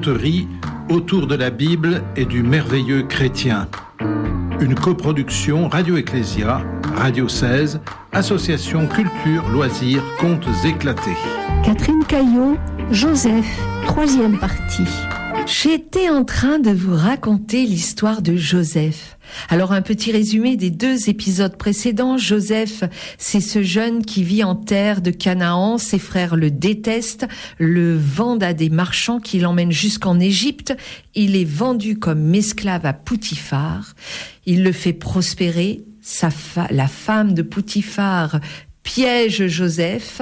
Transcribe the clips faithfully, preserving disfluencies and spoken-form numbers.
coterie autour de la Bible et du merveilleux chrétien. Une coproduction Radio Ecclésia, Radio seize, Association Culture, Loisirs, Contes éclatés. Catherine Caillot, Joseph, troisième partie. J'étais en train de vous raconter l'histoire de Joseph. Alors un petit résumé des deux épisodes précédents. Joseph, c'est ce jeune qui vit en terre de Canaan. Ses frères le détestent, le vendent à des marchands qui l'emmènent jusqu'en Égypte. Il est vendu comme esclave à Poutifar. Il le fait prospérer. Sa fa- la femme de Poutifar piège Joseph,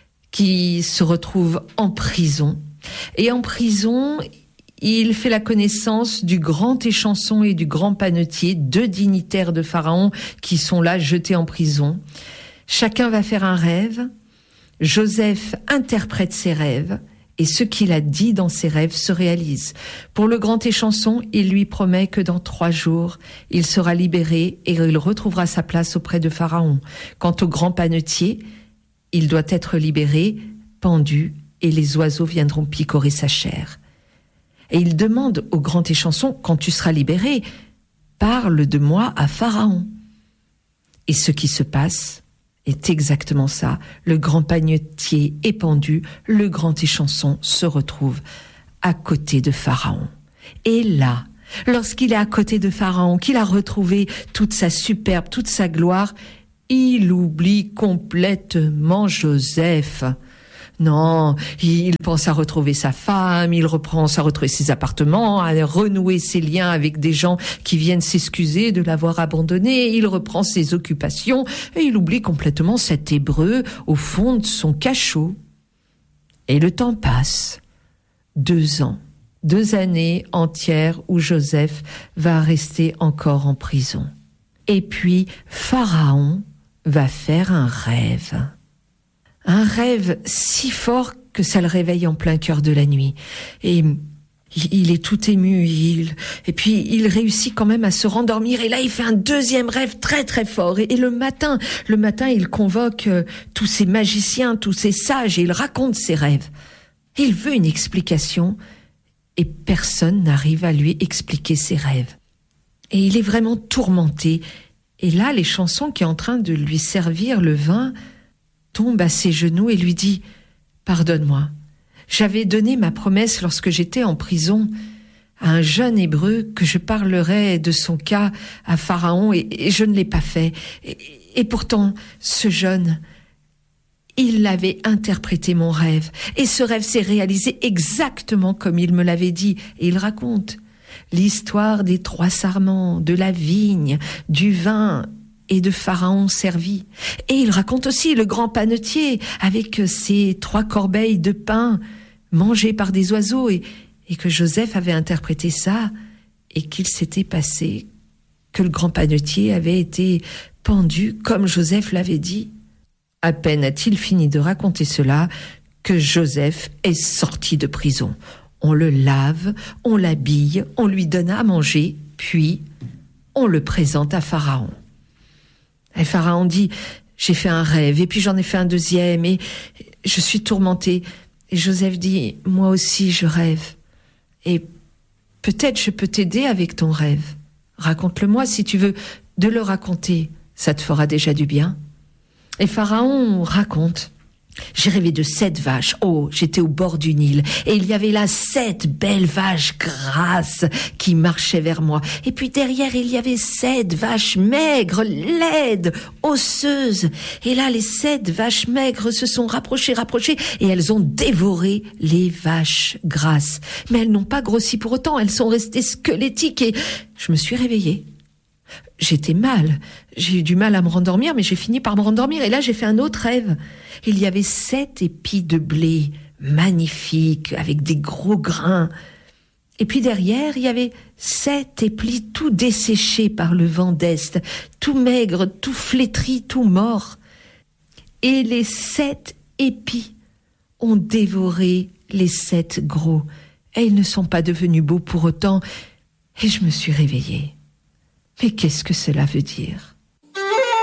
qui se retrouve en prison. Et en prison, il fait la connaissance du grand échanson et du grand panetier, deux dignitaires de Pharaon qui sont là jetés en prison. Chacun va faire un rêve. Joseph interprète ses rêves et ce qu'il a dit dans ses rêves se réalise. Pour le grand échanson, il lui promet que dans trois jours, il sera libéré et il retrouvera sa place auprès de Pharaon. Quant au grand panetier, il doit être libéré, pendu, et les oiseaux viendront picorer sa chair. Et il demande au grand échanson, quand tu seras libéré, parle de moi à Pharaon. Et ce qui se passe est exactement ça. Le grand panetier est pendu, le grand échanson se retrouve à côté de Pharaon. Et là, lorsqu'il est à côté de Pharaon, qu'il a retrouvé toute sa superbe, toute sa gloire, il oublie complètement Joseph. Non, il pense à retrouver sa femme, il reprend à retrouver ses appartements, à renouer ses liens avec des gens qui viennent s'excuser de l'avoir abandonné, il reprend ses occupations et il oublie complètement cet Hébreu au fond de son cachot. Et le temps passe. Deux ans, deux années entières où Joseph va rester encore en prison. Et puis, Pharaon va faire un rêve. Un rêve si fort que ça le réveille en plein cœur de la nuit. Et il est tout ému. Il, et puis, il réussit quand même à se rendormir. Et là, il fait un deuxième rêve très, très fort. Et, et le matin, le matin, il convoque euh, tous ces magiciens, tous ces sages, et il raconte ses rêves. Il veut une explication. Et personne n'arrive à lui expliquer ses rêves. Et il est vraiment tourmenté. Et là, les chansons qui est en train de lui servir le vin tombe à ses genoux et lui dit « Pardonne-moi, j'avais donné ma promesse lorsque j'étais en prison à un jeune Hébreu que je parlerais de son cas à Pharaon et, et je ne l'ai pas fait. Et, et pourtant, ce jeune, il avait interprété mon rêve et ce rêve s'est réalisé exactement comme il me l'avait dit. » Et il raconte l'histoire des trois sarments, de la vigne, du vin et de Pharaon servi. Et il raconte aussi le grand panetier avec ses trois corbeilles de pain mangées par des oiseaux et, et que Joseph avait interprété ça et qu'il s'était passé, que le grand panetier avait été pendu comme Joseph l'avait dit. À peine a-t-il fini de raconter cela que Joseph est sorti de prison. On le lave, on l'habille, on lui donne à manger, puis on le présente à Pharaon. Et Pharaon dit, j'ai fait un rêve, et puis j'en ai fait un deuxième, et je suis tourmenté. Et Joseph dit, moi aussi je rêve. Et peut-être je peux t'aider avec ton rêve. Raconte-le-moi si tu veux. De le raconter, ça te fera déjà du bien. Et Pharaon raconte. J'ai rêvé de sept vaches. Oh, j'étais au bord du Nil. Et il y avait là sept belles vaches grasses qui marchaient vers moi. Et puis derrière, il y avait sept vaches maigres, laides, osseuses. Et là, les sept vaches maigres se sont rapprochées, rapprochées, et elles ont dévoré les vaches grasses. Mais elles n'ont pas grossi pour autant. Elles sont restées squelettiques et je me suis réveillée. J'étais mal. J'ai eu du mal à me rendormir, mais j'ai fini par me rendormir. Et là, j'ai fait un autre rêve. Il y avait sept épis de blé magnifiques, avec des gros grains. Et puis derrière, il y avait sept épis tout desséchés par le vent d'Est, tout maigres, tout flétris, tout morts. Et les sept épis ont dévoré les sept gros. Et ils ne sont pas devenus beaux pour autant. Et je me suis réveillée. Mais qu'est-ce que cela veut dire ?